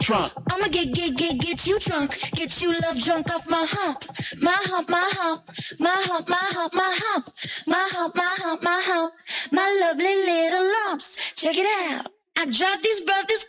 Trunk. I'ma get you drunk, get you love drunk off my hump, my hump, my hump, my hump, my hump, my hump, my hump, my hump, my hump, my lovely little lumps. Check it out. I drive these brothers